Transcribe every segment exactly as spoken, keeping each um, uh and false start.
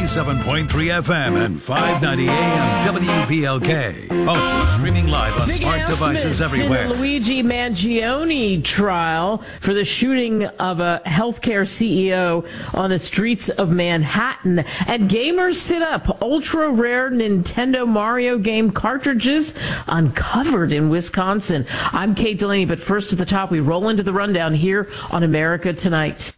ninety-seven point three F M and five ninety A M W V L K. Also streaming live on Big smart devices everywhere. In the Luigi Mangione trial for the shooting of a healthcare C E O on the streets of Manhattan. And gamers sit up. Ultra rare Nintendo Mario game cartridges uncovered in Wisconsin. I'm Kate Delaney, but first at the top, we roll into the rundown here on America Tonight.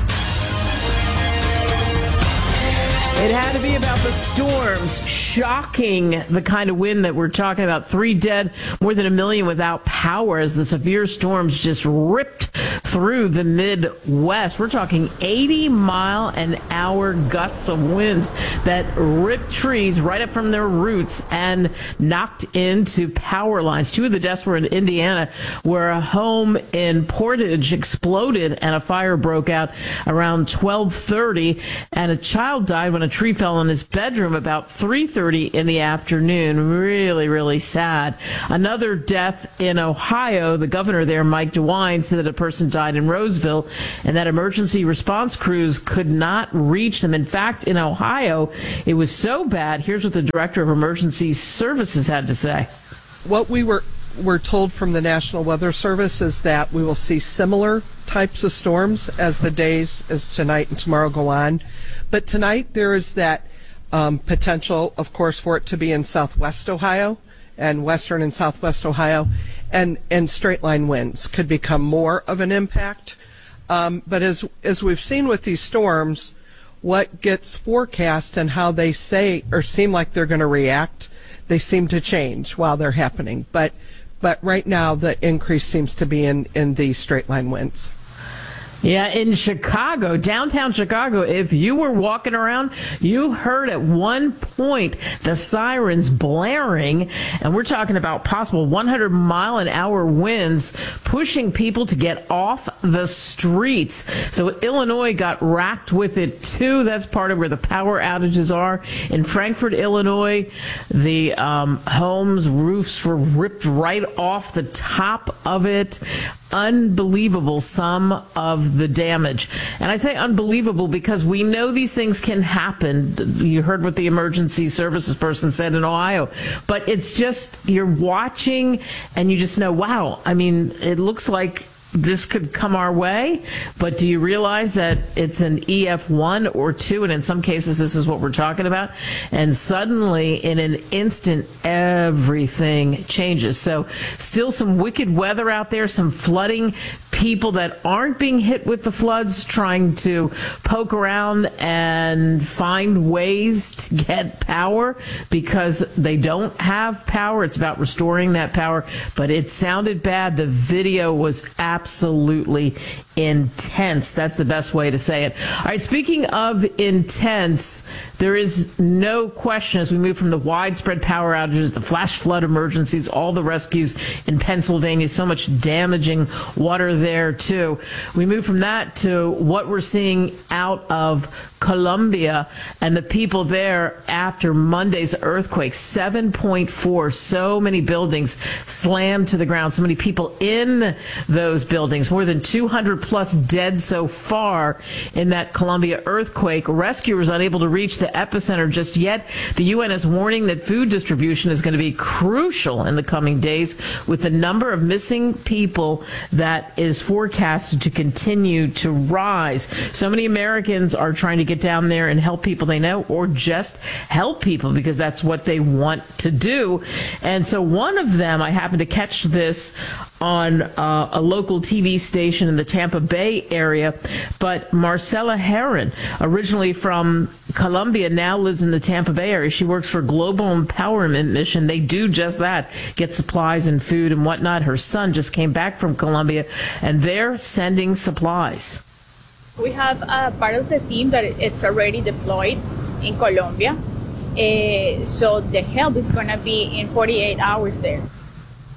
It had to be about the storms. Shocking, the kind of wind that we're talking about. Three dead, more than a million without power as the severe storms just ripped through the Midwest. We're talking eighty mile an hour gusts of winds that ripped trees right up from their roots and knocked into power lines. Two of the deaths were in Indiana, where a home in Portage exploded and a fire broke out around twelve thirty, and a child died when a tree fell in his bedroom about three thirty in the afternoon. Really, really sad. Another death in Ohio. The governor there, Mike DeWine, said that a person died in Roseville and that emergency response crews could not reach them. In fact, in Ohio, it was so bad. Here's what the director of emergency services had to say. What we were were told from the National Weather Service is that we will see similar types of storms as the days as tonight and tomorrow go on. But tonight there is that um, potential, of course, for it to be in southwest Ohio and western and southwest Ohio, and, and straight line winds could become more of an impact. Um, but as as we've seen with these storms, what gets forecast and how they say or seem like they're going to react, they seem to change while they're happening. But but right now the increase seems to be in, in the straight line winds. Yeah, in Chicago, downtown Chicago, if you were walking around, you heard at one point the sirens blaring, and we're talking about possible one hundred mile an hour winds pushing people to get off the streets. So Illinois got racked with it too. That's part of where the power outages are. In Frankfort, Illinois, the um, homes, roofs were ripped right off the top of it. Unbelievable, some of the damage. And I say unbelievable because we know these things can happen. You heard what the emergency services person said in Ohio. But it's just, you're watching and you just know, wow, I mean, it looks like this could come our way, but do you realize that it's an E F one or two, and in some cases this is what we're talking about, and suddenly in an instant everything changes. So still some wicked weather out there, some flooding, people that aren't being hit with the floods trying to poke around and find ways to get power because they don't have power. It's about restoring that power, but it sounded bad. The video was absolutely intense. That's the best way to say it. All right, speaking of intense, there is no question as we move from the widespread power outages, the flash flood emergencies, all the rescues in Pennsylvania, so much damaging water there too. We move from that to what we're seeing out of Colombia and the people there after Monday's earthquake. seven point four, so many buildings slammed to the ground, so many people in those buildings, more than two hundred plus dead so far in that Colombia earthquake. Rescuers unable to reach the epicenter just yet. The U N is warning that food distribution is going to be crucial in the coming days, with the number of missing people that is forecasted to continue to rise. So many Americans are trying to get down there and help people they know, or just help people because that's what they want to do. And so one of them, I happened to catch this on uh, a local T V station in the Tampa Bay area, but Marcella Heron, originally from Colombia, now lives in the Tampa Bay area. She works for Global Empowerment Mission. They do just that, get supplies and food and whatnot. Her son just came back from Colombia, and they're sending supplies. We have a part of the team that it's already deployed in Colombia, uh, so the help is going to be in forty-eight hours there.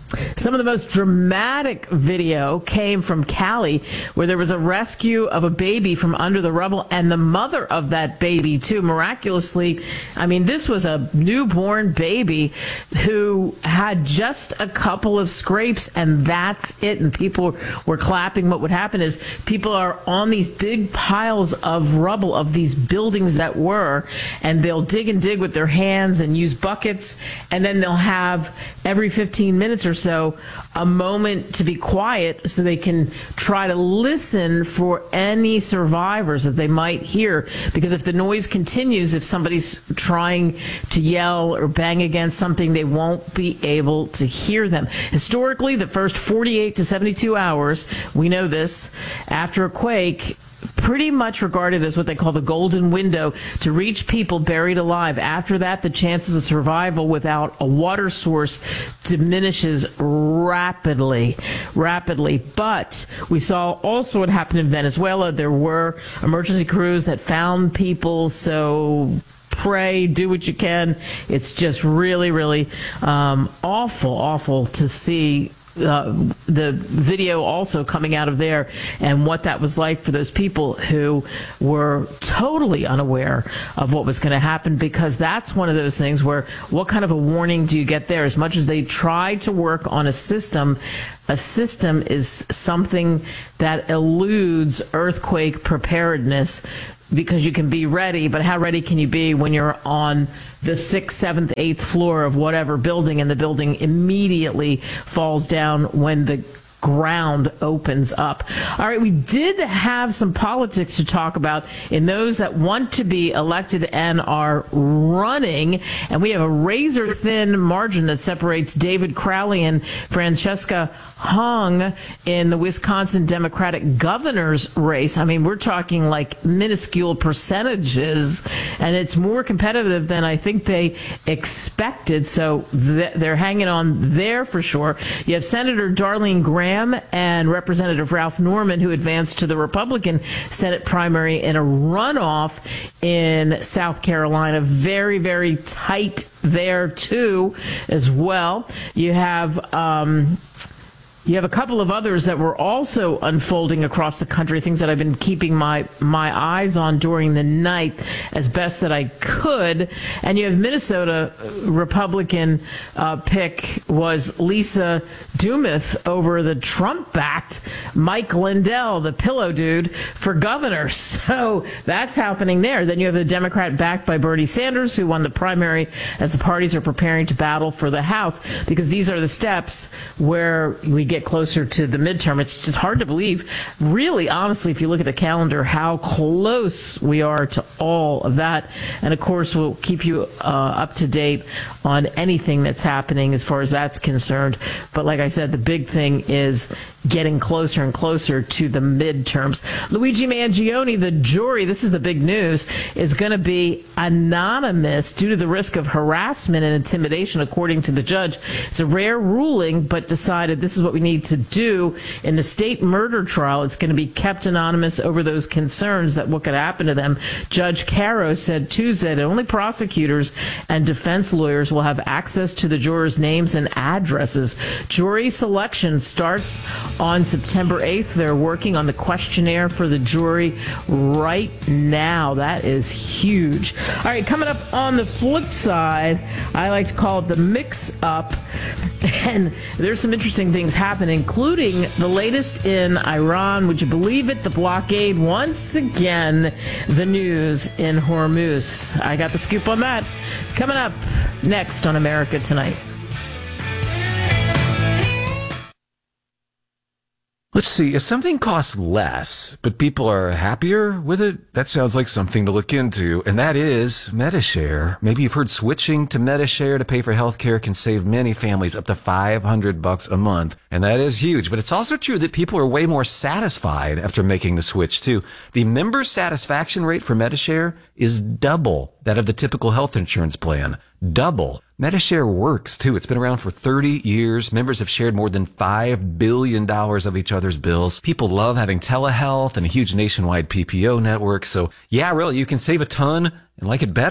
Some of the most dramatic video came from Cali, where there was a rescue of a baby from under the rubble, and the mother of that baby, too, miraculously. I mean, this was a newborn baby who had just a couple of scrapes, and that's it. And people were clapping. What would happen is people are on these big piles of rubble of these buildings that were, and they'll dig and dig with their hands and use buckets, and then they'll have every fifteen minutes or so a moment to be quiet so they can try to listen for any survivors that they might hear, because if the noise continues, if somebody's trying to yell or bang against something, they won't be able to hear them. Historically, the first forty-eight to seventy-two hours, we know this, after a quake, pretty much regarded as what they call the golden window to reach people buried alive. After that, the chances of survival without a water source diminishes rapidly, rapidly. But we saw also what happened in Venezuela. There were emergency crews that found people, so pray, do what you can. It's just really, really um, awful, awful to see Uh, the video also coming out of there and what that was like for those people who were totally unaware of what was going to happen, because that's one of those things where what kind of a warning do you get there? As much as they try to work on a system, a system is something that eludes earthquake preparedness, because you can be ready, but how ready can you be when you're on the sixth, seventh, eighth floor of whatever building, and the building immediately falls down when the ground opens up. All right, we did have some politics to talk about in those that want to be elected and are running, and we have a razor-thin margin that separates David Crowley and Francesca Hung in the Wisconsin Democratic governor's race. I mean, we're talking like minuscule percentages, and it's more competitive than I think they expected, so th- they're hanging on there for sure. You have Senator Darlene Graham and Representative Ralph Norman, who advanced to the Republican Senate primary in a runoff in South Carolina. Very, very tight there, too, as well. You have... Um, You have a couple of others that were also unfolding across the country, things that I've been keeping my my eyes on during the night as best that I could. And you have Minnesota Republican uh, pick was Lisa Dumas over the Trump-backed Mike Lindell, the pillow dude, for governor. So that's happening there. Then you have the Democrat backed by Bernie Sanders, who won the primary, as the parties are preparing to battle for the House, because these are the steps where we get closer to the midterm. It's just hard to believe, really, honestly, if you look at the calendar, how close we are to all of that. And of course, we'll keep you uh, up to date on anything that's happening as far as that's concerned. But like I said, the big thing is getting closer and closer to the midterms. Luigi Mangione, the jury, this is the big news, is going to be anonymous due to the risk of harassment and intimidation, according to the judge. It's a rare ruling, but decided this is what we need to do in the state murder trial. It's going to be kept anonymous over those concerns that what could happen to them. Judge Caro said Tuesday that only prosecutors and defense lawyers will have access to the jurors' names and addresses. Jury selection starts on September eighth. They're working on the questionnaire for the jury right now. That is huge. All right, coming up on the flip side, I like to call it the mix-up. And there's some interesting things happening, including the latest in Iran. Would you believe it? The blockade once again, the news in Hormuz. I got the scoop on that. Coming up next on America Tonight. Let's see, if something costs less, but people are happier with it, that sounds like something to look into, and that is Medi-Share. Maybe you've heard switching to Medi-Share to pay for healthcare can save many families up to five hundred bucks a month, and that is huge. But it's also true that people are way more satisfied after making the switch, too. The member satisfaction rate for Medi-Share is double that of the typical health insurance plan. Double. Medi-Share works, too. It's been around for thirty years. Members have shared more than five billion dollars of each other's bills. People love having telehealth and a huge nationwide P P O network. So, yeah, really, you can save a ton and like it better.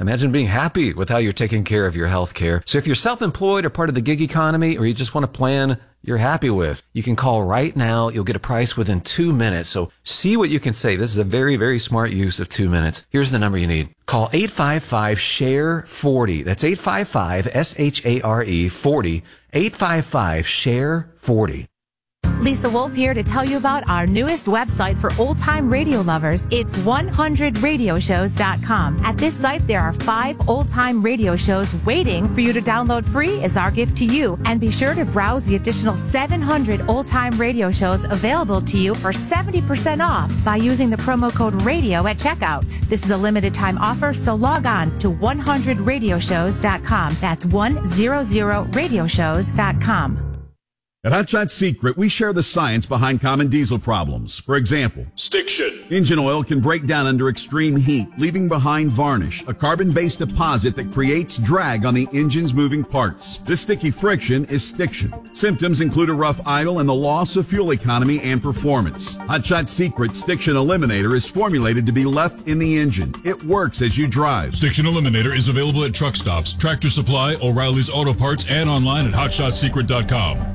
Imagine being happy with how you're taking care of your health care. So if you're self-employed or part of the gig economy, or you just want a plan you're happy with, you can call right now. You'll get a price within two minutes. So see what you can save. This is a very, very smart use of two minutes. Here's the number you need. Call eight five five, S H A R E, forty. That's eight five five, S H A R E, forty. eight five five, S H A R E, forty. Lisa Wolf here to tell you about our newest website for old-time radio lovers. It's one hundred radio shows dot com. At this site, there are five old-time radio shows waiting for you to download free as our gift to you. And be sure to browse the additional seven hundred old-time radio shows available to you for seventy percent off by using the promo code RADIO at checkout. This is a limited-time offer, so log on to one hundred radio shows dot com. That's one hundred radio shows dot com. At Hot Shot Secret, we share the science behind common diesel problems. For example, stiction. Engine oil can break down under extreme heat, leaving behind varnish, a carbon-based deposit that creates drag on the engine's moving parts. This sticky friction is stiction. Symptoms include a rough idle and the loss of fuel economy and performance. Hot Shot Secret Stiction Eliminator is formulated to be left in the engine. It works as you drive. Stiction Eliminator is available at truck stops, Tractor Supply, O'Reilly's Auto Parts, and online at hot shot secret dot com.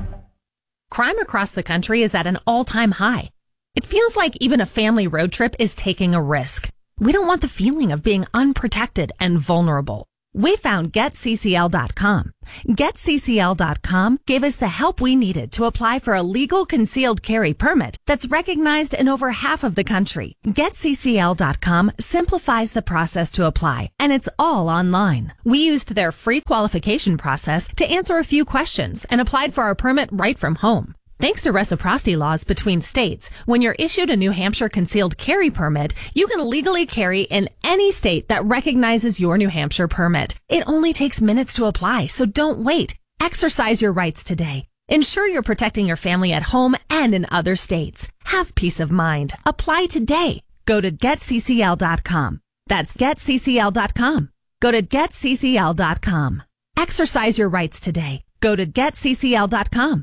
Crime across the country is at an all-time high. It feels like even a family road trip is taking a risk. We don't want the feeling of being unprotected and vulnerable. We found get C C L dot com. get C C L dot com gave us the help we needed to apply for a legal concealed carry permit that's recognized in over half of the country. get C C L dot com simplifies the process to apply, and it's all online. We used their free qualification process to answer a few questions and applied for our permit right from home. Thanks to reciprocity laws between states, when you're issued a New Hampshire concealed carry permit, you can legally carry in any state that recognizes your New Hampshire permit. It only takes minutes to apply, so don't wait. Exercise your rights today. Ensure you're protecting your family at home and in other states. Have peace of mind. Apply today. Go to get C C L dot com. That's get C C L dot com. Go to get C C L dot com. Exercise your rights today. Go to get C C L dot com.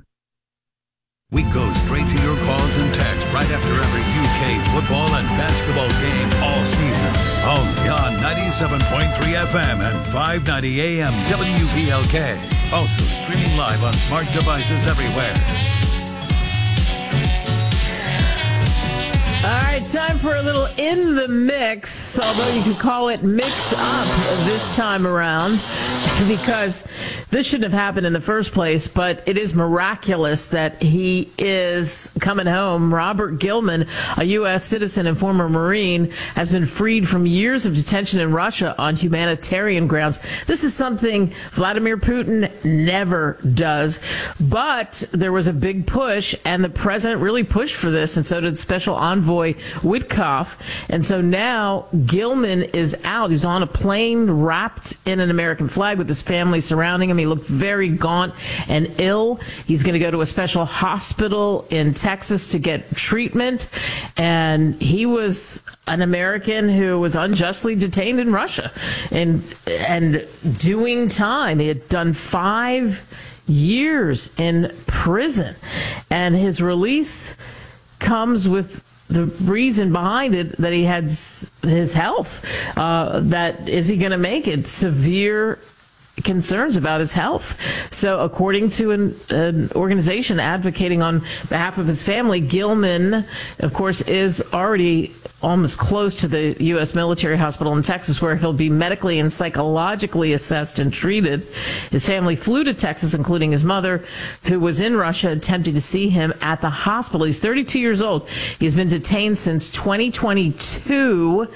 We go straight to your calls and texts right after every U K football and basketball game all season. Only on ninety-seven point three F M and five ninety A M W V L K. Also streaming live on smart devices everywhere. All right, time for a little In the Mix, although you could call it Mix Up this time around, because this shouldn't have happened in the first place, but it is miraculous that he is coming home. Robert Gilman, a U S citizen and former Marine, has been freed from years of detention in Russia on humanitarian grounds. This is something Vladimir Putin never does, but there was a big push, and the president really pushed for this, and so did Special Envoy Witkoff. And so now Gilman is out. He was on a plane wrapped in an American flag with his family surrounding him. He looked very gaunt and ill. He's going to go to a special hospital in Texas to get treatment. And he was an American who was unjustly detained in Russia and, and doing time. He had done five years in prison. And his release comes with the reason behind it that he had his health. Uh, that is he going to make it? Severe concerns about his health. So according to an, an organization advocating on behalf of his family, Gilman, of course, is already almost close to the U S military hospital in Texas, where he'll be medically and psychologically assessed and treated. His family flew to Texas, including his mother, who was in Russia attempting to see him at the hospital. He's thirty-two years old. He's been detained since twenty twenty-two.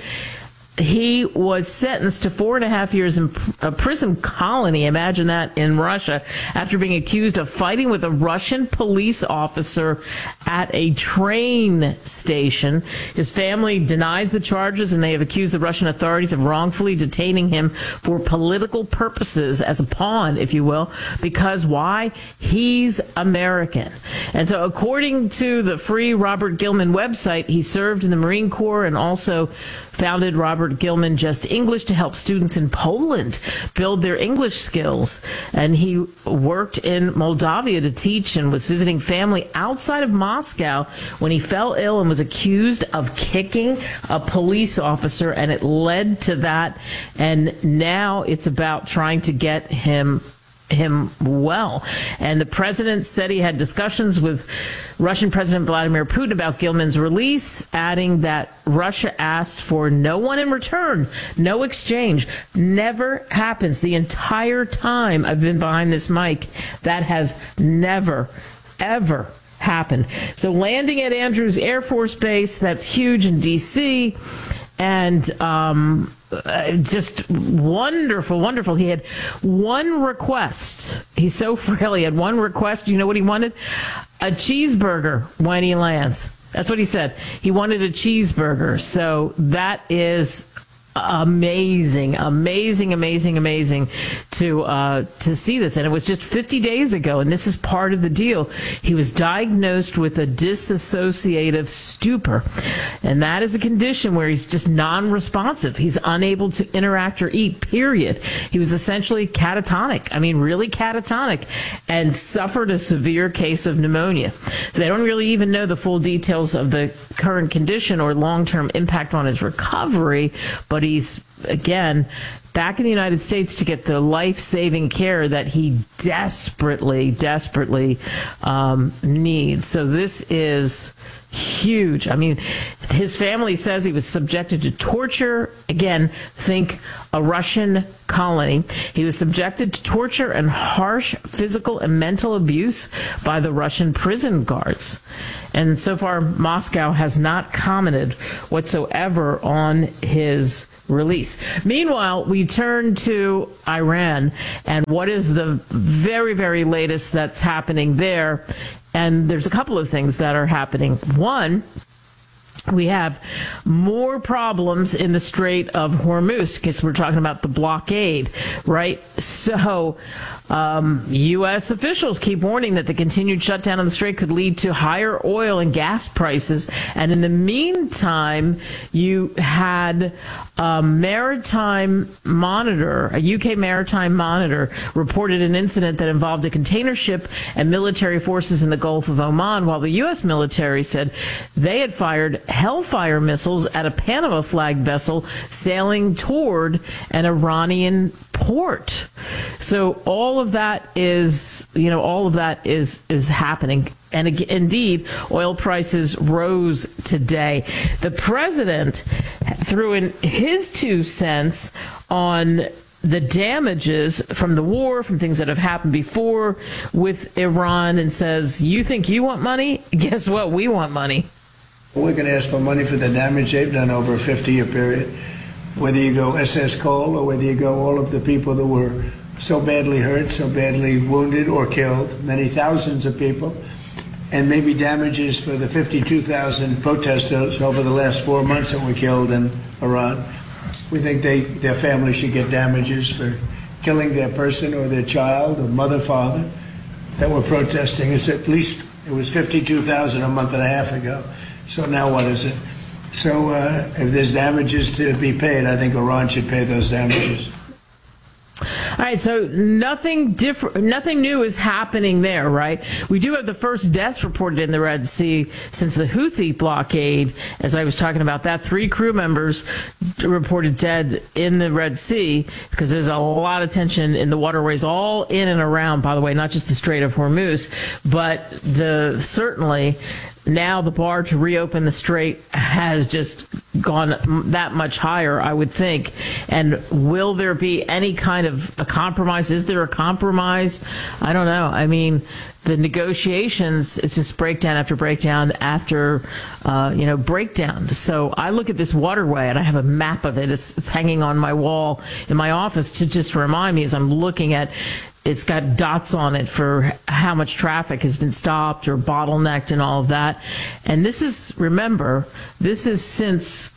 He was sentenced to four and a half years in a prison colony, imagine that, in Russia, after being accused of fighting with a Russian police officer at a train station. His family denies the charges, and they have accused the Russian authorities of wrongfully detaining him for political purposes, as a pawn, if you will, because why? He's American. And so according to the free Robert Gilman website, he served in the Marine Corps and also founded Robert offered Gilman just English to help students in Poland build their English skills. And he worked in Moldavia to teach and was visiting family outside of Moscow when he fell ill and was accused of kicking a police officer, and it led to that. And now it's about trying to get him him well. And the president said he had discussions with Russian President Vladimir Putin about Gilman's release, adding that Russia asked for no one in return, no exchange. Never happens. The entire time I've been behind this mic, that has never, ever happened. So landing at Andrews Air Force Base, that's huge in D C, and um, uh, just wonderful, wonderful. He had one request. He's so frail. He had one request. You know what he wanted? A cheeseburger when he lands. That's what he said. He wanted a cheeseburger. So that is amazing, amazing, amazing, amazing to uh, to see this. And it was just fifty days ago, and this is part of the deal. He was diagnosed with a dissociative stupor, and that is a condition where he's just non-responsive. He's unable to interact or eat, period. He was essentially catatonic. I mean, really catatonic, and suffered a severe case of pneumonia. So they don't really even know the full details of the current condition or long-term impact on his recovery, but he's, again, back in the United States to get the life-saving care that he desperately, desperately um, needs. So this is huge. I mean, his family says he was subjected to torture. Again, think a Russian colony. He was subjected to torture and harsh physical and mental abuse by the Russian prison guards. And so far, Moscow has not commented whatsoever on his release. Meanwhile, we turn to Iran and what is the very, very latest that's happening there. And there's a couple of things that are happening. One, we have more problems in the Strait of Hormuz because we're talking about the blockade, right? So um, U S officials keep warning that the continued shutdown of the Strait could lead to higher oil and gas prices. And in the meantime, you had a maritime monitor, a U K maritime monitor, reported an incident that involved a container ship and military forces in the Gulf of Oman, while the U S military said they had fired Hellfire missiles at a Panama flag vessel sailing toward an Iranian port. So all of that is, you know, all of that is is happening. And indeed, oil prices rose today. The president threw in his two cents on the damages from the war, from things that have happened before with Iran, and says, you think you want money? Guess what? We want money. We're going to ask for money for the damage they've done over a fifty-year period. Whether you go S S Cole or whether you go all of the people that were so badly hurt, so badly wounded or killed, many thousands of people, and maybe damages for the fifty-two thousand protesters over the last four months that were killed in Iran. We think they, their family should get damages for killing their person or their child or mother, father that were protesting. It's at least, it was fifty-two thousand a month and a half ago. So now what is it? So uh, if there's damages to be paid, I think Iran should pay those damages. All right, so nothing different, nothing new is happening there, right? We do have the first deaths reported in the Red Sea since the Houthi blockade. As I was talking about that, three crew members reported dead in the Red Sea because there's a lot of tension in the waterways all in and around, by the way, not just the Strait of Hormuz, but the certainly now the bar to reopen the strait has just gone that much higher, I would think. And will there be any kind of a compromise? Is there a compromise? I don't know. I mean, the negotiations, it's just breakdown after breakdown after, uh, you know, breakdown. So I look at this waterway and I have a map of it. It's, it's hanging on my wall in my office to just remind me as I'm looking at. It's got dots on it for how much traffic has been stopped or bottlenecked and all of that. And this is, remember, this is since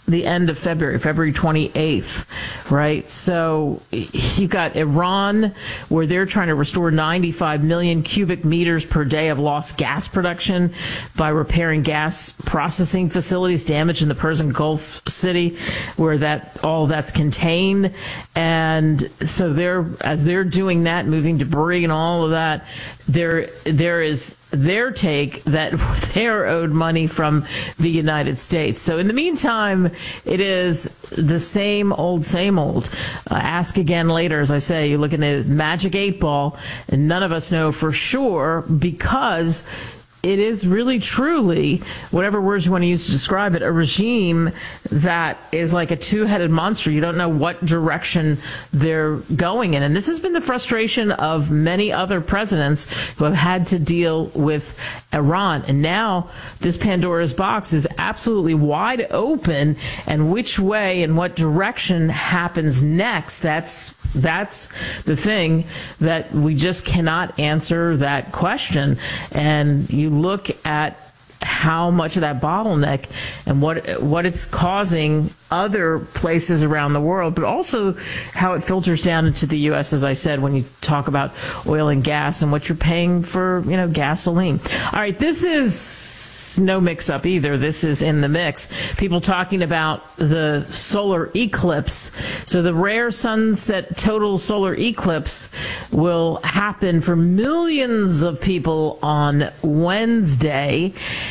the end of February, February twenty-eighth, right? So you've got Iran, where they're trying to restore ninety-five million cubic meters per day of lost gas production by repairing gas processing facilities damaged in the Persian Gulf city, where that all that's contained. And so they're, as they're doing that, moving debris and all of that, there there is their take that they're owed money from the United States. So in the meantime, it is the same old, same old. Uh, ask again later, as I say. You look in the magic eight ball, and none of us know for sure, because it is really, truly, whatever words you want to use to describe it, a regime that is like a two-headed monster. You don't know what direction they're going in. And this has been the frustration of many other presidents who have had to deal with Iran. And now this Pandora's box is absolutely wide open. And which way and what direction happens next, that's That's the thing that we just cannot answer that question. And you look at how much of that bottleneck and what what it's causing other places around the world, but also how it filters down into the U S, as I said, when you talk about oil and gas and what you're paying for, you know, gasoline. All right, this is no mix-up either. This is in the mix. People talking about the solar eclipse. So the rare sunset total solar eclipse will happen for millions of people on Wednesday.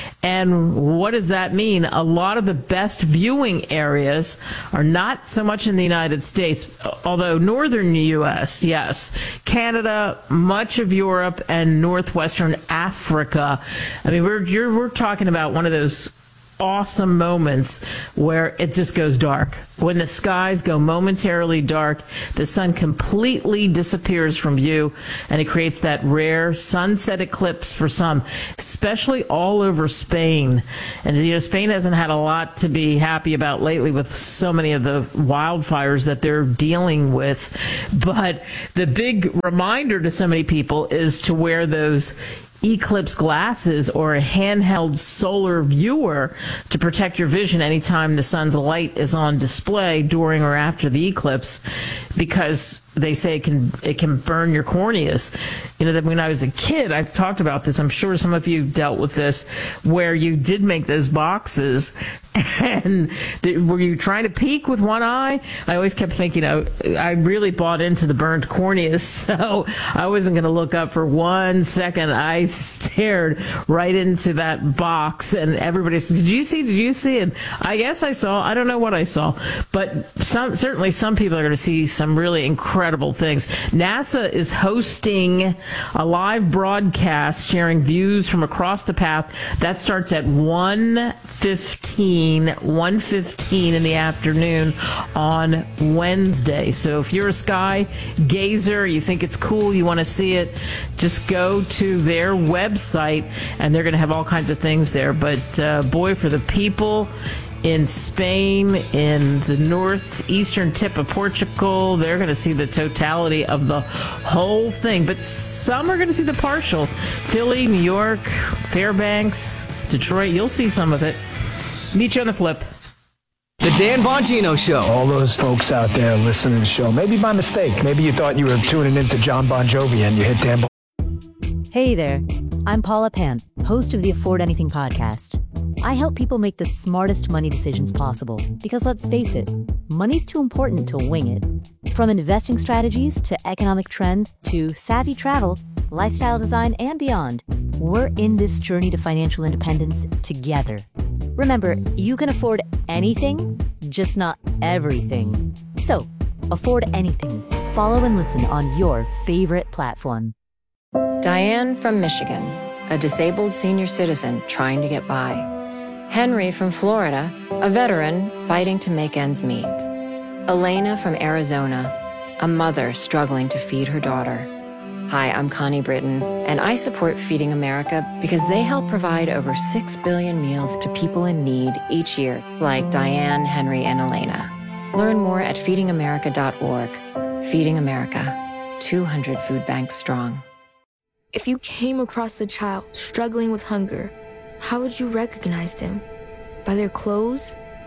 And what does that mean? A lot of the best viewing areas are not so much in the United States, although northern U S, yes. Canada, much of Europe, and northwestern Africa. I mean, we're you're, we're talking about one of those awesome moments where it just goes dark. When the skies go momentarily dark, the sun completely disappears from view, and it creates that rare sunset eclipse for some, especially all over Spain. And, you know, Spain hasn't had a lot to be happy about lately with so many of the wildfires that they're dealing with. But the big reminder to so many people is to wear those eclipse glasses or a handheld solar viewer to protect your vision anytime the sun's light is on display during or after the eclipse, because they say it can it can burn your corneas. You know, that when I was a kid, I've talked about this, I'm sure some of you dealt with this, where you did make those boxes and th- were you trying to peek with one eye? I always kept thinking, oh, I really bought into the burned corneas, so I wasn't going to look up for one second. I stared right into that box, and everybody said, did you see, did you see? And I guess I saw, I don't know what I saw, but some, certainly some people are going to see some really incredible Incredible things. NASA is hosting a live broadcast sharing views from across the path. That starts at one fifteen in the afternoon on Wednesday. So if you're a sky gazer, you think it's cool, you want to see it, just go to their website, and they're going to have all kinds of things there. But uh, boy, for the people in Spain, in the northeastern tip of Portugal, they're going to see the totality of the whole thing. But some are going to see the partial. Philly, New York, Fairbanks, Detroit, you'll see some of it. Meet you on the flip. The Dan Bongino Show. All those folks out there listening to the show, maybe by mistake. Maybe you thought you were tuning into John Bon Jovi and you hit Dan Bon- Hey there. I'm Paula Pan, host of the Afford Anything podcast. I help people make the smartest money decisions possible because, let's face it, money's too important to wing it. From investing strategies to economic trends to savvy travel, lifestyle design, and beyond, we're in this journey to financial independence together. Remember, you can afford anything, just not everything. So, afford anything. Follow and listen on your favorite platform. Diane from Michigan, a disabled senior citizen trying to get by. Henry from Florida, a veteran fighting to make ends meet. Elena from Arizona, a mother struggling to feed her daughter. Hi, I'm Connie Britton, and I support Feeding America because they help provide over six billion meals to people in need each year, like Diane, Henry, and Elena. Learn more at feeding america dot org. Feeding America, two hundred food banks strong. If you came across a child struggling with hunger, how would you recognize them? By their clothes?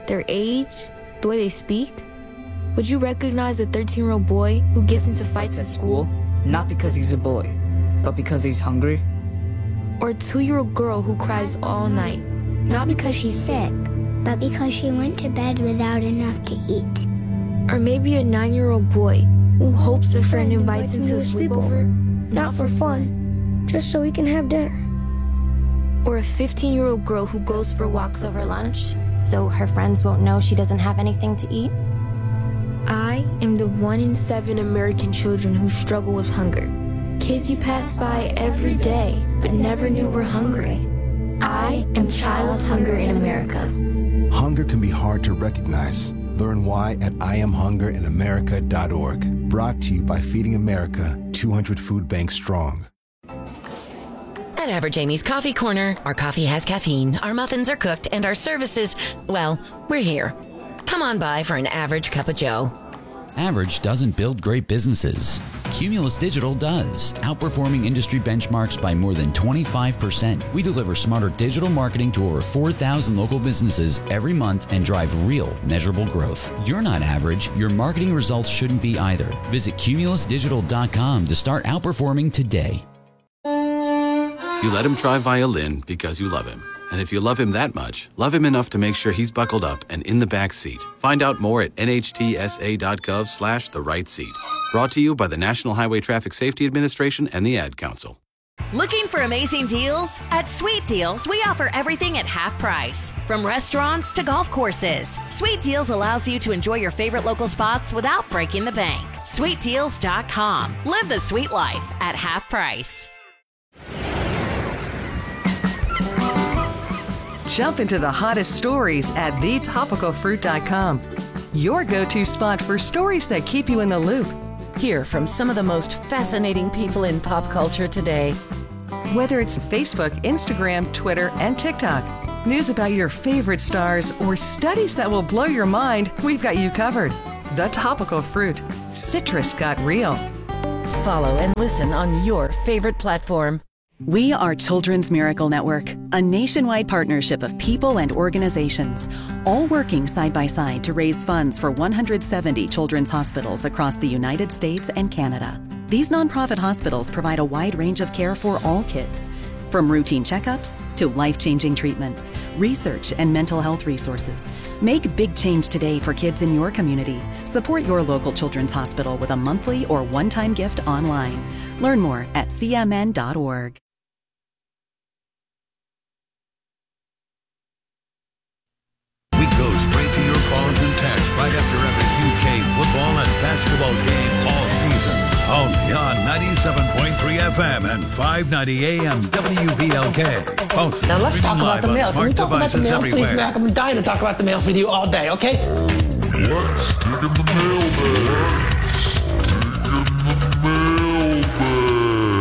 their age, the way they speak? Would you recognize a thirteen-year-old boy who gets into fights at school? Not because he's a boy, but because he's hungry? Or a two-year-old girl who cries all night, not because she's sick, but because she went to bed without enough to eat? Or maybe a nine-year-old boy who hopes a friend invites him to a sleepover, not for fun, just so he can have dinner. Or a fifteen-year-old girl who goes for walks over lunch, so her friends won't know she doesn't have anything to eat? I am the one in seven American children who struggle with hunger. Kids you pass by every day, but never knew were hungry. I am child hunger in America. Hunger can be hard to recognize. Learn why at I am hunger in america dot org. Brought to you by Feeding America, two hundred Food Banks Strong. At Average Amy's Coffee Corner, our coffee has caffeine, our muffins are cooked, and our services, well, we're here. Come on by for an average cup of joe. Average doesn't build great businesses. Cumulus Digital does, outperforming industry benchmarks by more than twenty-five percent. We deliver smarter digital marketing to over four thousand local businesses every month and drive real, measurable growth. You're not average. Your marketing results shouldn't be either. Visit cumulus digital dot com to start outperforming today. You let him try violin because you love him. And if you love him that much, love him enough to make sure he's buckled up and in the back seat. Find out more at N H T S A dot gov slash the right seat. Brought to you by the National Highway Traffic Safety Administration and the Ad Council. Looking for amazing deals? At Sweet Deals, we offer everything at half price. From restaurants to golf courses, Sweet Deals allows you to enjoy your favorite local spots without breaking the bank. sweet deals dot com. Live the sweet life at half price. Jump into the hottest stories at the topical fruit dot com. Your go-to spot for stories that keep you in the loop. Hear from some of the most fascinating people in pop culture today. Whether it's Facebook, Instagram, Twitter, and TikTok, news about your favorite stars, or studies that will blow your mind, we've got you covered. The Topical Fruit. Citrus got real. Follow and listen on your favorite platform. We are Children's Miracle Network, a nationwide partnership of people and organizations, all working side by side to raise funds for one hundred seventy children's hospitals across the United States and Canada. These nonprofit hospitals provide a wide range of care for all kids, from routine checkups to life-changing treatments, research, and mental health resources. Make big change today for kids in your community. Support your local children's hospital with a monthly or one-time gift online. Learn more at C M N dot org. Straight to your calls and texts right after every U K football and basketball game all season. Only on ninety-seven point three F M and five ninety A M W V L K. Also now let's talk about the mail. Can we talk about the mail, please, Mac? I'm dying to talk about the mail with you all day, okay? Let's dig in the mailbag. Dig in the mailbag.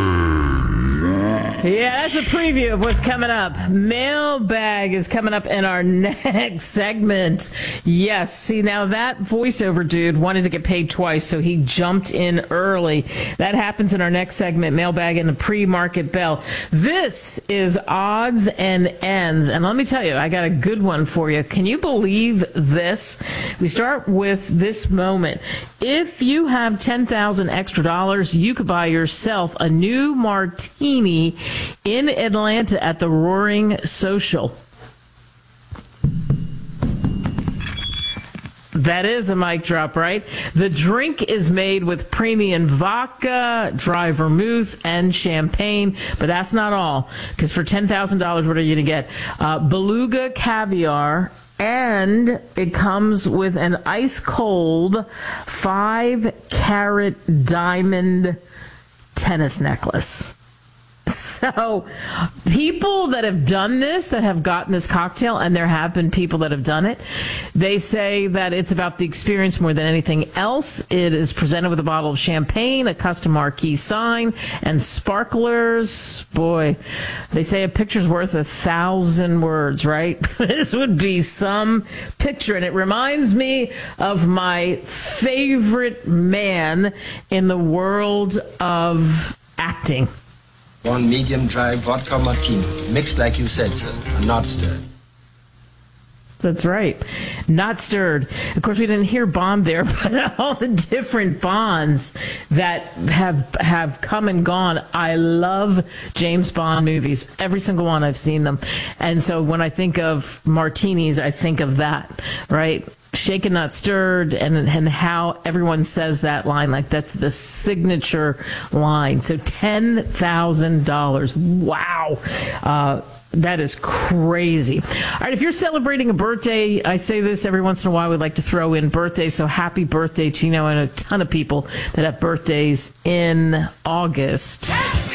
Yeah, that's a preview of what's coming up. Mailbag is coming up in our next segment. Yes, see, now that voiceover dude wanted to get paid twice, so he jumped in early. That happens in our next segment, Mailbag and the pre-market bell. This is Odds and Ends, and let me tell you, I got a good one for you. Can you believe this? We start with this moment. If you have ten thousand extra dollars, you could buy yourself a new martini in Atlanta at the Roaring Social. That is a mic drop, right? The drink is made with premium vodka, dry vermouth, and champagne. But that's not all. Because for ten thousand dollars, what are you going to get? Uh, beluga caviar. And it comes with an ice-cold five-carat diamond tennis necklace. So people that have done this, that have gotten this cocktail, and there have been people that have done it, they say that it's about the experience more than anything else. It is presented with a bottle of champagne, a custom marquee sign, and sparklers. Boy, they say a picture's worth a thousand words, right? This would be some picture, and it reminds me of my favorite man in the world of acting. One medium dry vodka martini, mixed like you said, sir, and not stirred. That's right. Not stirred. Of course, we didn't hear Bond there, but all the different Bonds that have have come and gone. I love James Bond movies. Every single one, I've seen them. And so when I think of martinis, I think of that, right? Shaken, not stirred, and and how everyone says that line, like that's the signature line. So ten thousand dollars. Wow. Uh, That is crazy. All right, if you're celebrating a birthday, I say this every once in a while, we'd like to throw in birthday. So happy birthday to, you know, and a ton of people that have birthdays in August.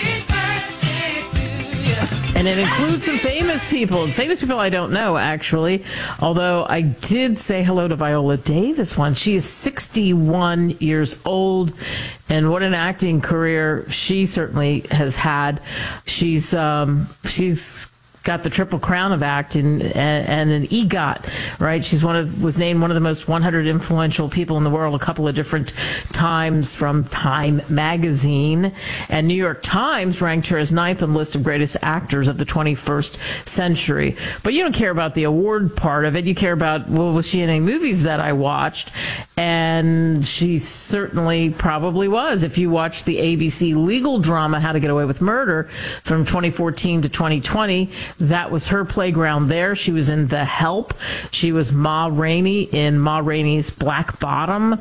And it includes some famous people. Famous people I don't know, actually. Although I did say hello to Viola Davis once. She is sixty-one years old. And what an acting career she certainly has had. She's um, she's got the Triple Crown of acting and, and an EGOT, right? She's one of was named one of the most one hundred influential people in the world a couple of different times from Time magazine, and New York Times ranked her as ninth on the list of greatest actors of the twenty-first century. But you don't care about the award part of it. You care about, well, was she in any movies that I watched? And she certainly probably was. If you watched the A B C legal drama How to Get Away with Murder from twenty fourteen to twenty twenty, that was her playground there. She was in The Help. She was Ma Rainey in Ma Rainey's Black Bottom.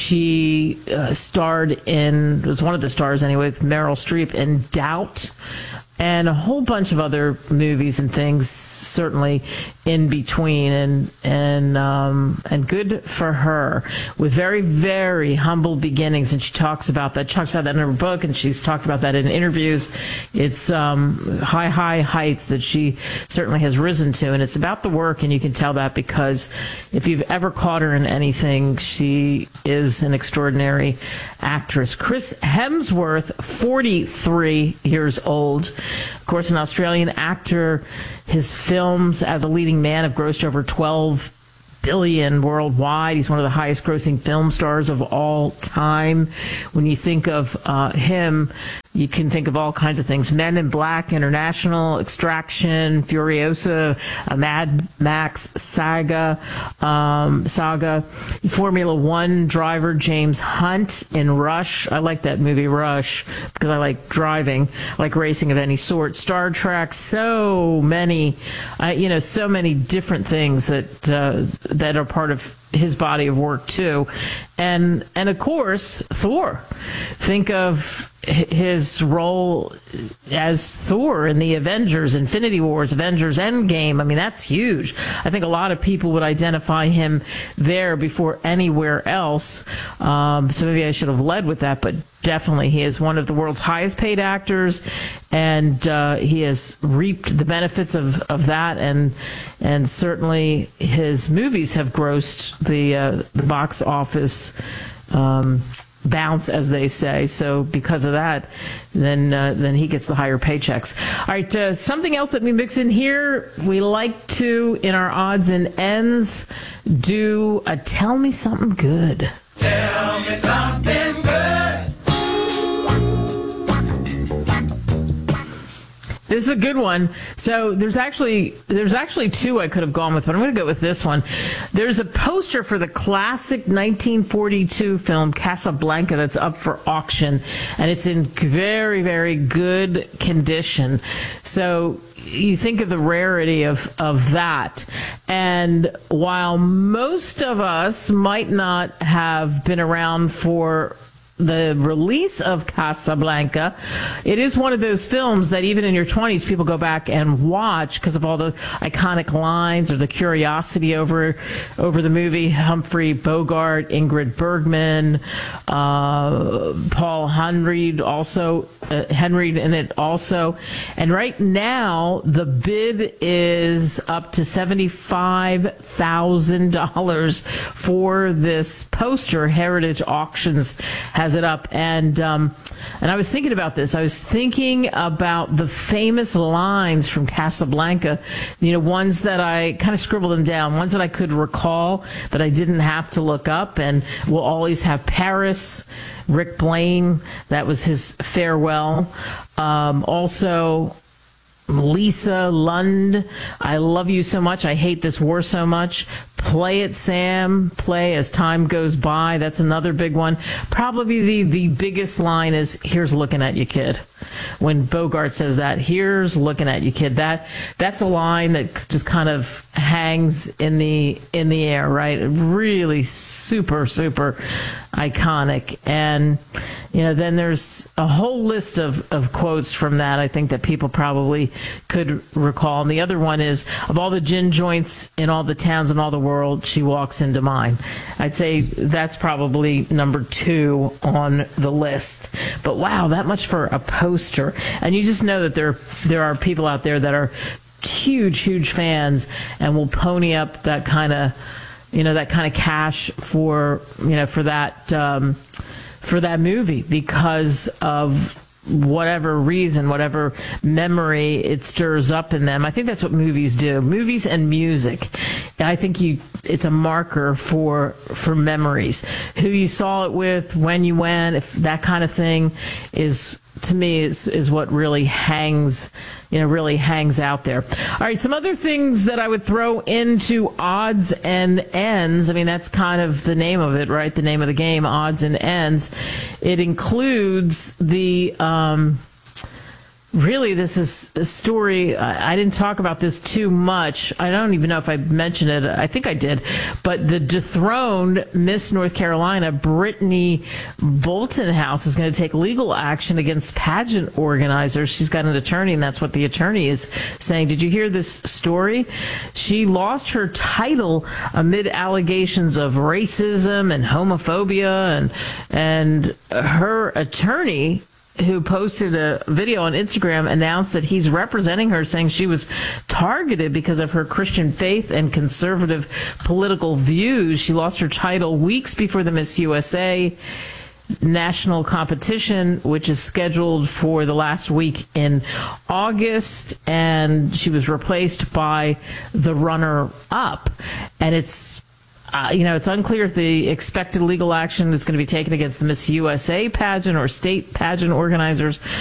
She uh, starred in, was one of the stars anyway, with Meryl Streep in Doubt, and a whole bunch of other movies and things certainly in between, and and um, and good for her, with very, very humble beginnings. And she talks about that, talks about that in her book, and she's talked about that in interviews. It's um, high, high heights that she certainly has risen to, and it's about the work, and you can tell that because if you've ever caught her in anything, she is an extraordinary actress. Chris Hemsworth, forty-three years old. Of course, an Australian actor. His films as a leading man have grossed over twelve billion dollars worldwide. He's one of the highest grossing film stars of all time. When you think of uh, him, you can think of all kinds of things. Men in Black International, Extraction, Furiosa, a Mad Max saga, um, saga, Formula One driver James Hunt in Rush. I like that movie, Rush, because I like driving, I like racing of any sort. Star Trek, so many, uh, you know, so many different things that uh, that are part of his body of work too. And and of course, Thor. Think of his role as Thor in the Avengers, Infinity Wars, Avengers Endgame. I mean, that's huge. I think a lot of people would identify him there before anywhere else. Um, so maybe I should have led with that, but definitely he is one of the world's highest paid actors, and uh, he has reaped the benefits of, of that, and and certainly his movies have grossed the, uh, the box office um bounce, as they say. So because of that, then uh, then he gets the higher paychecks. All right, uh, something else that we mix in here, we like to, in our odds and ends, do a Tell Me Something Good. Tell me something good. This is a good one. So there's actually there's actually two I could have gone with, but I'm going to go with this one. There's a poster for the classic nineteen forty-two film Casablanca that's up for auction, and it's in very, very good condition. So you think of the rarity of, of that. And while most of us might not have been around for the release of Casablanca, it is one of those films that even in your twenties people go back and watch because of all the iconic lines or the curiosity over over the movie. Humphrey Bogart, Ingrid Bergman, uh, Paul Henreid also uh, Henreid in it also. And right now the bid is up to seventy-five thousand dollars for this poster. Heritage Auctions has it up, and um, and I was thinking about this. I was thinking about the famous lines from Casablanca, you know, ones that I kind of scribbled them down, ones that I could recall that I didn't have to look up, and we'll always have Paris, Rick Blaine, that was his farewell. Um, also, Lisa Lund, I love you so much. I hate this war so much. Play it, Sam. Play as time goes by. That's another big one. Probably the, the biggest line is, here's looking at you, kid. When Bogart says that, here's looking at you, kid. That that's a line that just kind of hangs in the in the air, right? Really super, super iconic. And, you know, then there's a whole list of, of quotes from that, I think, that people probably could recall. And the other one is, of all the gin joints in all the towns in all the world, she walks into mine. I'd say that's probably number two on the list. But wow, that much for a poster. And you just know that there, there are people out there that are huge, huge fans and will pony up that kind of, you know, that kind of cash for, you know, for that, um, for that movie because of whatever reason, whatever memory it stirs up in them. I think that's what movies do. Movies and music. I think you, it's a marker for, for memories. Who you saw it with, when you went, if that kind of thing is, to me, is, is what really hangs, you know, really hangs out there. All right, some other things that I would throw into odds and ends. I mean, that's kind of the name of it, right? The name of the game, odds and ends. It includes the, um, really, this is a story. I, I didn't talk about this too much. I don't even know if I mentioned it. I think I did. But the dethroned Miss North Carolina, Brittany Boltonhouse, is going to take legal action against pageant organizers. She's got an attorney, and that's what the attorney is saying. Did you hear this story? She lost her title amid allegations of racism and homophobia, and and her attorney, who posted a video on Instagram, announced that he's representing her, saying she was targeted because of her Christian faith and conservative political views. She lost her title weeks before the Miss U S A national competition, which is scheduled for the last week in August, and she was replaced by the runner-up. And it's Uh, you know, it's unclear if the expected legal action is going to be taken against the Miss U S A pageant or state pageant organizers.